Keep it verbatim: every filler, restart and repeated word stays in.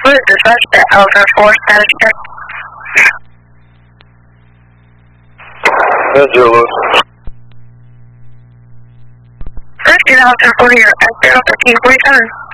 First dispatch at Alpha four status check. That's Zulu. First, get Alpha four here at zero thirteen forty-seven.